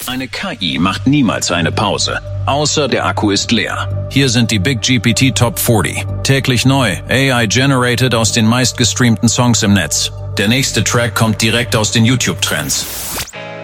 Eine KI macht niemals eine Pause, außer der Akku ist leer. Hier sind die Big GPT Top 40. Täglich neu, AI-generated aus den meistgestreamten Songs im Netz. Der nächste Track kommt direkt aus den YouTube-Trends.